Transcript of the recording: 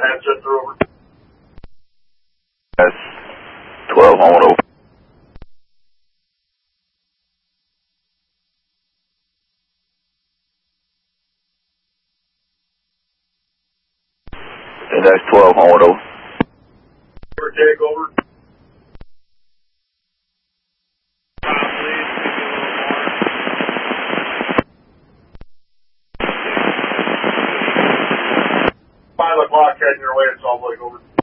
Manchester, over. That's 12 on over. And that's 12 on over. Take over. O'clock heading your way at Salt Lake, over.